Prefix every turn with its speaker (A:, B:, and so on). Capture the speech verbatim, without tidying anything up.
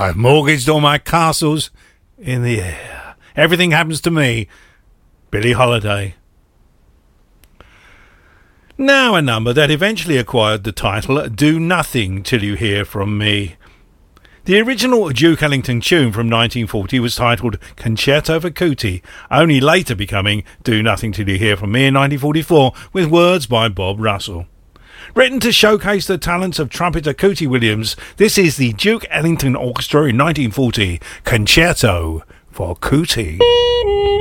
A: I've mortgaged all my castles in the air. Everything happens to me. Billie Holiday. Now a number that eventually acquired the title Do Nothing Till You Hear From Me. The original Duke Ellington tune from nineteen forty was titled Concerto for Cootie, only later becoming Do Nothing Till You Hear From Me in nineteen forty-four with words by Bob Russell. Written to showcase the talents of trumpeter Cootie Williams, this is the Duke Ellington Orchestra in nineteen forty, Concerto for Cootie.